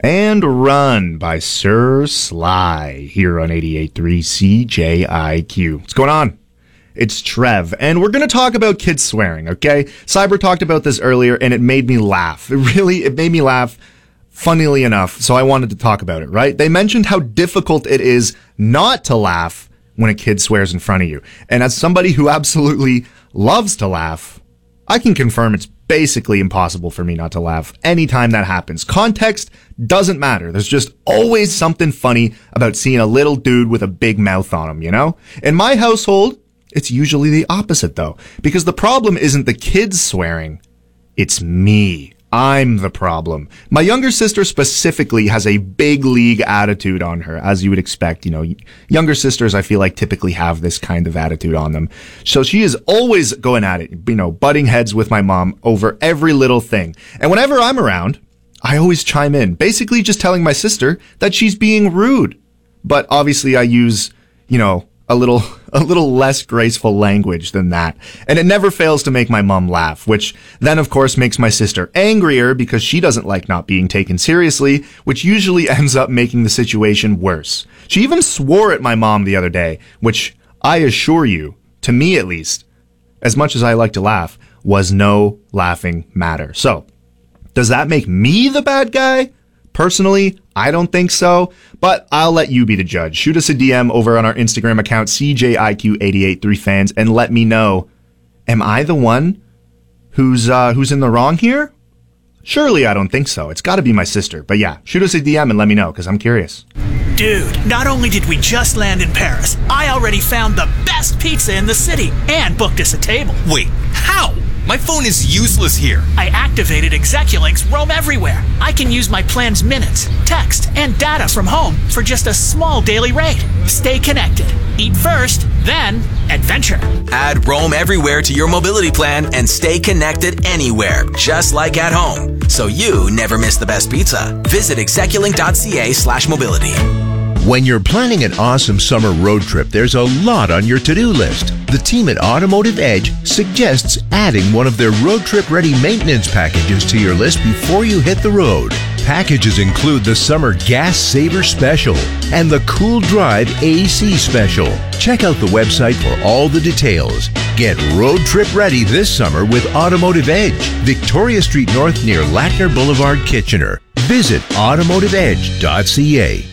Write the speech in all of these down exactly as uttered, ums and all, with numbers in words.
And Run by Sir Sly here on eighty-eight point three C J I Q. What's going on? It's Trev, and we're going to talk about kids swearing, okay? Cyber talked about this earlier, and it made me laugh. It really, it made me laugh, funnily enough, so I wanted to talk about it, right? They mentioned how difficult it is not to laugh when a kid swears in front of you. And as somebody who absolutely loves to laugh, I can confirm it's basically impossible for me not to laugh anytime that happens. Context doesn't matter. There's just always something funny about seeing a little dude with a big mouth on him, you know? In my household, it's usually the opposite though, because the problem isn't the kids swearing, it's me. I'm the problem. My younger sister specifically has a big league attitude on her, as you would expect. You know, younger sisters, I feel like, typically have this kind of attitude on them. So she is always going at it, you know, butting heads with my mom over every little thing. And whenever I'm around, I always chime in, basically just telling my sister that she's being rude. But obviously I use, you know, a little a little less graceful language than that. And it never fails to make my mom laugh, which then of course makes my sister angrier because she doesn't like not being taken seriously, which usually ends up making the situation worse. She even swore at my mom the other day, which I assure you, to me at least, as much as I like to laugh, was no laughing matter. So, does that make me the bad guy? Personally, I don't think so, but I'll let you be the judge. Shoot us a D M over on our Instagram account, C J I Q eight eight three fans, and let me know, am I the one who's uh, who's in the wrong here? Surely I don't think so. It's got to be my sister. But yeah, shoot us a D M and let me know, because I'm curious. Dude, not only did we just land in Paris, I already found the best pizza in the city and booked us a table. Wait, how? My phone is useless here. I activated Execulink's Roam Everywhere. I can use my plan's minutes, text, and data from home for just a small daily rate. Stay connected. Eat first, then adventure. Add Roam Everywhere to your mobility plan and stay connected anywhere, just like at home. So you never miss the best pizza. Visit execulink.ca slash mobility. When you're planning an awesome summer road trip, there's a lot on your to-do list. The team at Automotive Edge suggests adding one of their road trip ready maintenance packages to your list before you hit the road. Packages include the Summer Gas Saver Special and the Cool Drive A C Special. Check out the website for all the details. Get road trip ready this summer with Automotive Edge, Victoria Street North near Lackner Boulevard, Kitchener. Visit automotive edge dot c a.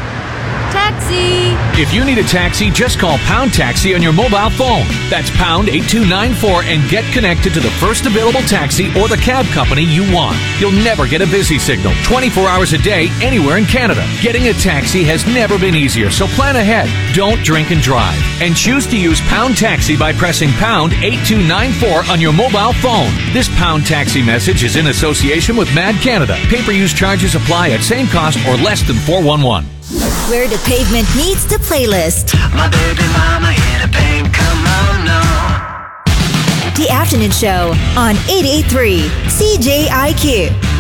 Taxi! If you need a taxi, just call Pound Taxi on your mobile phone. That's pound eight two nine four and get connected to the first available taxi or the cab company you want. You'll never get a busy signal twenty-four hours a day anywhere in Canada. Getting a taxi has never been easier, so plan ahead. Don't drink and drive. And choose to use Pound Taxi by pressing pound eight two nine four on your mobile phone. This Pound Taxi message is in association with Mad Canada. Pay-per-use charges apply at same cost or less than four one one. Where the pavement meets the playlist. My baby mama in a pain, come on now. The Afternoon Show on eighty-eight point three C J I Q.